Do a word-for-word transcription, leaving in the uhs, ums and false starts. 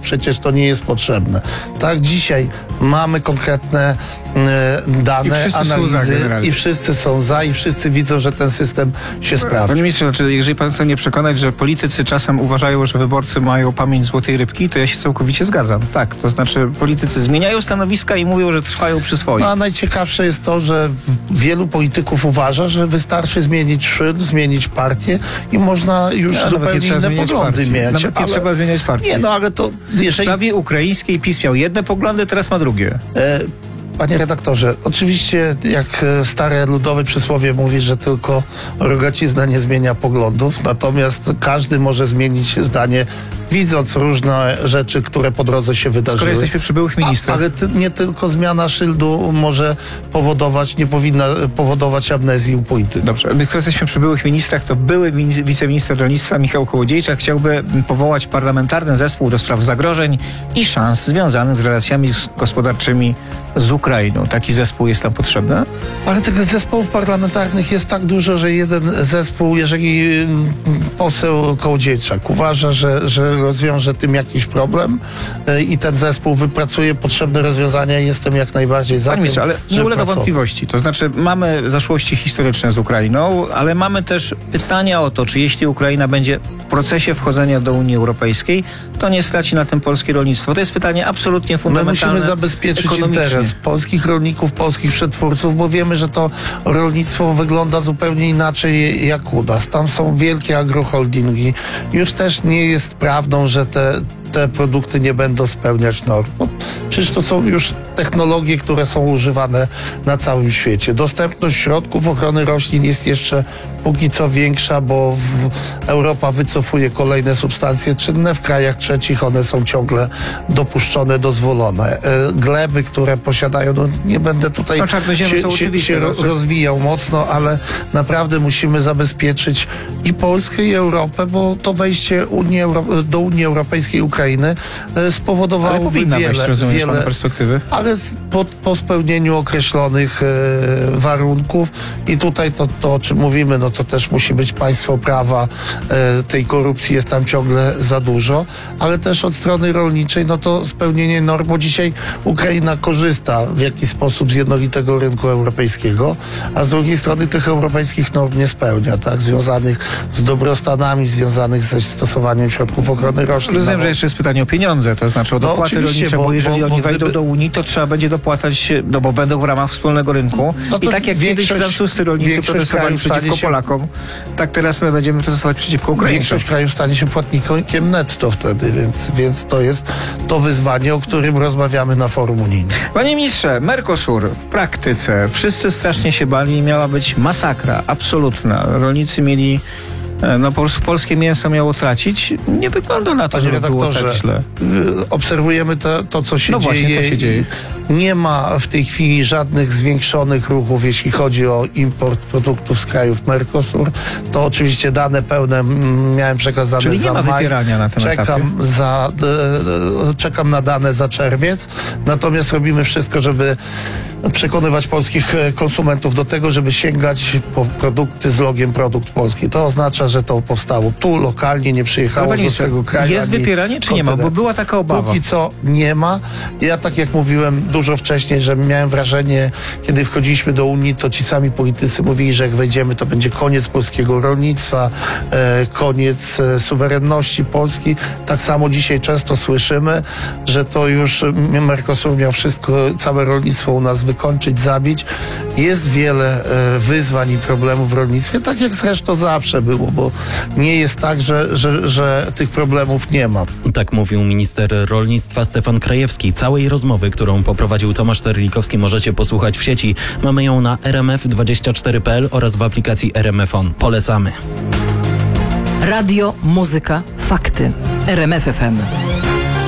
przecież to nie jest potrzebne. Tak, dzisiaj mamy konkretne e, dane, I analizy i wszyscy są za i wszyscy widzą, że ten system się sprawdza. Panie ministrze, znaczy, jeżeli pan chce mnie przekonać, że politycy czasem uważają, że wyborcy mają pamięć złotej rybki, to ja się całkowicie zgadzam. Tak, to znaczy politycy zmieniają stanowiska i mówią, że trwają przy swoim. No, a najciekawsze jest to, że wielu polityków uważa, że wystarczy zmienić szyld, zmienić partię i można już Ja, zupełnie inne poglądy partię. mieć. Nawet nie ale... trzeba zmieniać partii. Nie, no ale to jeżeli... W sprawie ukraińskiej PiS miał jedne poglądy, teraz ma drugie. E... Panie redaktorze, oczywiście jak stare ludowe przysłowie mówi, że tylko rogacizna nie zmienia poglądów, natomiast każdy może zmienić zdanie, widząc różne rzeczy, które po drodze się wydarzyły. Skoro jesteśmy przy byłych ministrach. A, ale ty, nie tylko zmiana szyldu może powodować, nie powinna powodować amnezji u polityków. Dobrze, skoro jesteśmy przy byłych ministrach, to były wiceminister rolnictwa Michał Kołodziejczak chciałby powołać parlamentarny zespół do spraw zagrożeń i szans związanych z relacjami gospodarczymi z Ukrainą. Taki zespół jest tam potrzebny? Ale tych zespołów parlamentarnych jest tak dużo, że jeden zespół, jeżeli poseł Kołodziejczak uważa, że, że rozwiąże tym jakiś problem i ten zespół wypracuje potrzebne rozwiązania, jestem jak najbardziej za Panie tym, ministrze, ale nie ulega pracował. wątpliwości. To znaczy mamy zaszłości historyczne z Ukrainą, ale mamy też pytania o to, czy jeśli Ukraina będzie w procesie wchodzenia do Unii Europejskiej, to nie straci na tym polskie rolnictwo. To jest pytanie absolutnie fundamentalne. My musimy zabezpieczyć interes polskich rolników, polskich przetwórców, bo wiemy, że to rolnictwo wygląda zupełnie inaczej jak u nas. Tam są wielkie agroholdingi. Już też nie jest prawdą, że te te produkty nie będą spełniać norm. No, przecież to są już technologie, które są używane na całym świecie. Dostępność środków ochrony roślin jest jeszcze póki co większa, bo w Europa wycofuje kolejne substancje czynne. W krajach trzecich one są ciągle dopuszczone, dozwolone. E, gleby, które posiadają, no nie będę tutaj no, się, się, się rozwijał mocno, ale naprawdę musimy zabezpieczyć i Polskę, i Europę, bo to wejście Unii Euro- do Unii Europejskiej Ukrainy spowodowało ale powinna wiele, wejść, rozumiem, wiele, z pana perspektywy. ale po, po spełnieniu określonych e, warunków i tutaj to, to, o czym mówimy, no to też musi być państwo prawa, e, tej korupcji jest tam ciągle za dużo, ale też od strony rolniczej, no to spełnienie norm, bo dzisiaj Ukraina korzysta w jakiś sposób z jednolitego rynku europejskiego, a z drugiej strony tych europejskich norm nie spełnia, tak, związanych z dobrostanami, związanych ze stosowaniem środków ochrony roślin. Rozumiem, że jeszcze jest pytanie o pieniądze, to znaczy o dopłaty no, rolnicze, bo, bo jeżeli bo, bo, oni wejdą gdyby... do Unii, to trzeba będzie dopłacać, no bo będą w ramach wspólnego rynku. No I tak jak kiedyś francuscy rolnicy protestowali przeciwko się... Polakom, tak teraz my będziemy protestować przeciwko Ukraińcom. Większość krajów stanie się płatnikiem netto wtedy, więc, więc to jest to wyzwanie, o którym rozmawiamy na forum unijnym. Panie ministrze, Mercosur w praktyce wszyscy strasznie się bali i miała być masakra, absolutna. Rolnicy mieli no po prostu polskie mięso miało tracić. Nie wygląda na to, że było tak źle. Obserwujemy to, to co się no dzieje. Właśnie, co się dzieje. Nie ma w tej chwili żadnych zwiększonych ruchów, jeśli chodzi o import produktów z krajów Mercosur. To oczywiście dane pełne miałem przekazane Czyli za nie ma maj. wypierania na tym czekam etapie. za, e, czekam na dane za czerwiec. Natomiast robimy wszystko, żeby przekonywać polskich konsumentów do tego, żeby sięgać po produkty z logiem produkt polski. To oznacza, że to powstało tu, lokalnie, nie przyjechało z tego kraju. Jest wypieranie, czy nie ma? Bo była taka obawa. Póki co nie ma. Ja tak jak mówiłem dużo wcześniej, że miałem wrażenie, kiedy wchodziliśmy do Unii, to ci sami politycy mówili, że jak wejdziemy, to będzie koniec polskiego rolnictwa, e, koniec e, suwerenności Polski. Tak samo dzisiaj często słyszymy, że to już Mercosur miał wszystko, całe rolnictwo u nas wykończyć, zabić. Jest wiele e, wyzwań i problemów w rolnictwie, tak jak zresztą zawsze było, bo nie jest tak, że, że, że tych problemów nie ma. Tak mówił minister rolnictwa Stefan Krajewski. Całej rozmowy, którą poprowadził Tomasz Terlikowski, możecie posłuchać w sieci. Mamy ją na r m f dwadzieścia cztery kropka p l oraz w aplikacji R M F On. Polecamy. Radio, muzyka, fakty. R M F F M.